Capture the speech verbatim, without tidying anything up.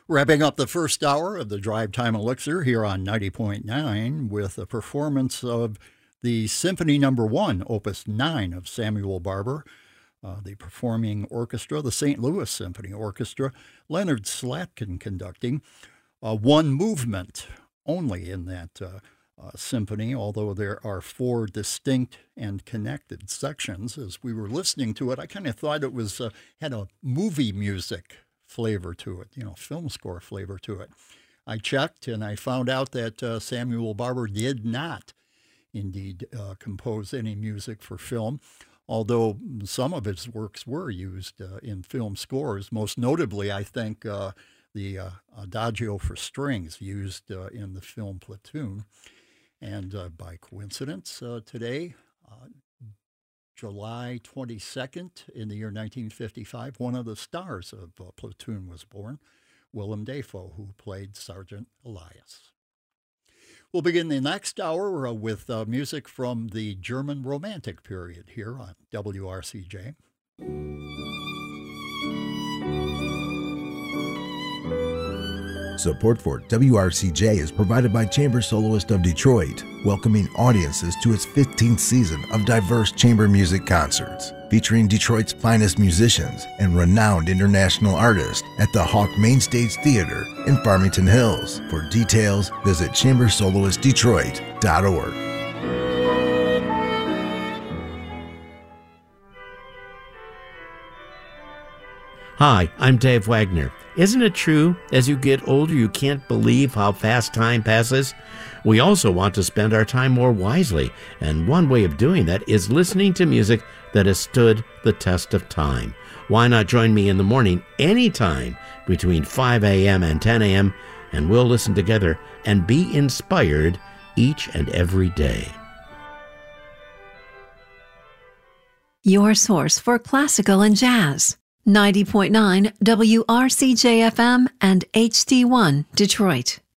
Wrapping up the first hour of the Drive Time Elixir here on ninety point nine with a performance of the Symphony Number One, Opus nine of Samuel Barber, uh, the performing orchestra, the Saint Louis Symphony Orchestra, Leonard Slatkin conducting, uh, one movement only in that uh, uh, symphony, although there are four distinct and connected sections. As we were listening to it, I kind of thought it was uh, had a movie music flavor to it, you know, film score flavor to it. I checked and I found out that uh, Samuel Barber did not indeed uh, compose any music for film, although some of his works were used uh, in film scores. Most notably, I think, uh, the uh, Adagio for Strings used uh, in the film Platoon. And uh, by coincidence, uh, today, uh, July twenty-second in the year nineteen fifty-five, one of the stars of uh, Platoon was born, Willem Dafoe, who played Sergeant Elias. We'll begin the next hour uh, with uh, music from the German Romantic period here on W R C J. Support for W R C J is provided by Chamber Soloist of Detroit, welcoming audiences to its fifteenth season of diverse chamber music concerts, featuring Detroit's finest musicians and renowned international artists at the Hawk Mainstage Theater in Farmington Hills. For details, visit chamber soloist detroit dot org. Hi, I'm Dave Wagner. Isn't it true, as you get older, you can't believe how fast time passes? We also want to spend our time more wisely, and one way of doing that is listening to music that has stood the test of time. Why not join me in the morning anytime between five a.m. and ten a.m., and we'll listen together and be inspired each and every day. Your source for classical and jazz. ninety point nine W R C J F M and H D one Detroit.